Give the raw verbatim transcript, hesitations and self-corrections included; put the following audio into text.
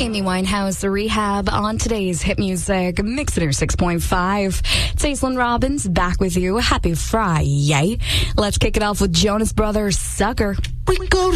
Amy Winehouse, Rehab on today's hit music, Mixer six point five. It's Aislinn Robbins back with you. Happy Friday. Let's kick it off with Jonas Brothers, Sucker. We can go to